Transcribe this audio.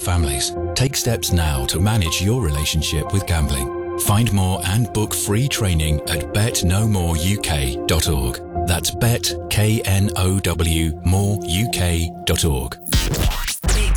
families. Take steps now to manage your relationship with gambling. Find more and book free training at betnomoreuk.org. That's betknowmoreuk.org.